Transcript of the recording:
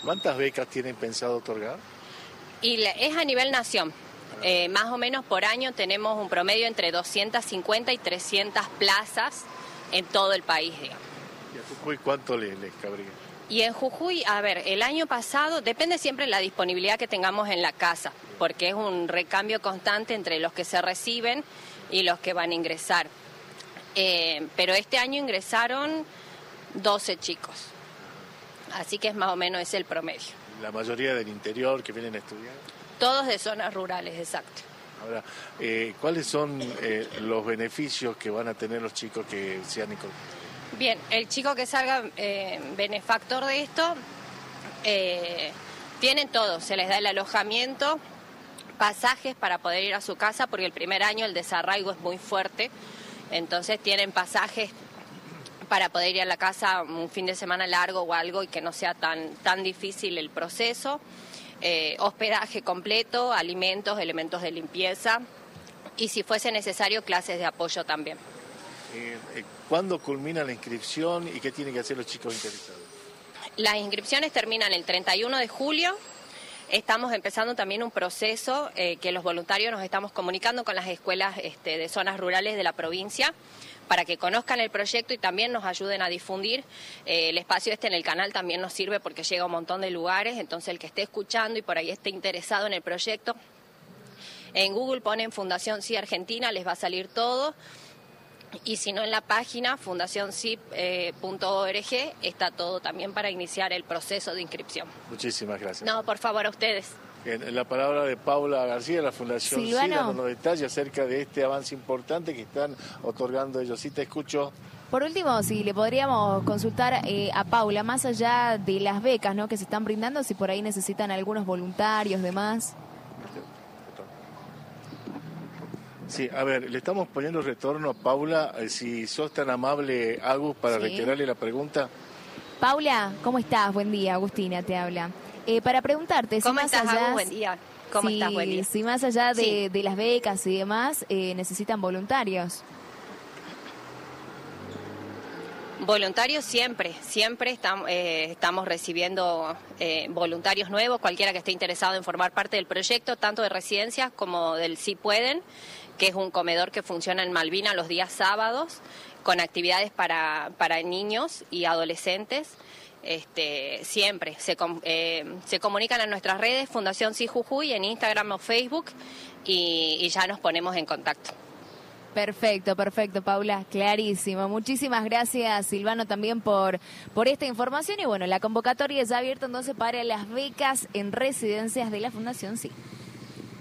¿Cuántas becas tienen pensado otorgar? Es a nivel nación. Más o menos por año tenemos un promedio entre 250 y 300 plazas en todo el país, digamos. ¿Y a Jujuy cuánto les cabría? Y en Jujuy, a ver, el año pasado, depende siempre de la disponibilidad que tengamos en la casa, porque es un recambio constante entre los que se reciben y los que van a ingresar. Pero este año ingresaron 12 chicos, así que es más o menos ese el promedio. ¿La mayoría del interior que vienen a estudiar? Todos de zonas rurales, exacto. Ahora, ¿cuáles son los beneficios que van a tener los chicos que sean incorporados? Bien, el chico que salga benefactor de esto, tienen todo, se les da el alojamiento, pasajes para poder ir a su casa, porque el primer año el desarraigo es muy fuerte, entonces tienen pasajes para poder ir a la casa un fin de semana largo o algo y que no sea tan difícil el proceso. Hospedaje completo, alimentos, elementos de limpieza y si fuese necesario clases de apoyo también. ¿Cuándo culmina la inscripción y qué tienen que hacer los chicos interesados? Las inscripciones terminan el 31 de julio. Estamos empezando también un proceso que los voluntarios nos estamos comunicando con las escuelas de zonas rurales de la provincia para que conozcan el proyecto y también nos ayuden a difundir. El espacio en el canal también nos sirve porque llega a un montón de lugares, entonces el que esté escuchando y por ahí esté interesado en el proyecto, en Google ponen Fundación Sí Argentina, les va a salir todo. Y si no, en la página fundacionsip.org está todo también para iniciar el proceso de inscripción. Muchísimas gracias. No, por favor, a ustedes. Bien, la palabra de Paula García, de la Fundación Silvano. Sí, dándonos detalles acerca de este avance importante que están otorgando ellos. Sí, te escucho. Por último, si le podríamos consultar a Paula, más allá de las becas, ¿no?, que se están brindando, si por ahí necesitan algunos voluntarios, demás. Sí, a ver, le estamos poniendo retorno a Paula. Si sos tan amable, Agus, para reiterarle la pregunta. Paula, ¿cómo estás? Buen día, Agustina te habla. Para preguntarte, ¿Cómo estás, Agus? Buen día. ¿Cómo estás? Buen día. Si más allá de las becas y demás, necesitan voluntarios. Voluntarios siempre estamos recibiendo voluntarios nuevos, cualquiera que esté interesado en formar parte del proyecto, tanto de residencias como del Sí Pueden, que es un comedor que funciona en Malvina los días sábados, con actividades para niños y adolescentes. Siempre se comunican a nuestras redes, Fundación Sí Jujuy, en Instagram o Facebook, y ya nos ponemos en contacto. Perfecto, Paula, clarísimo. Muchísimas gracias, Silvano, también por esta información. Y bueno, la convocatoria ya abierta entonces para las becas en residencias de la Fundación Sí.